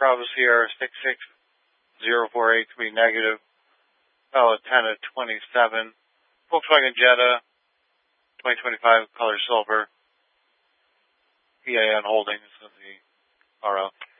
Bravo Sierra 66048 negative. Valid 10 at 27. Volkswagen Jetta 2025 color silver. PAN Holdings is the RO.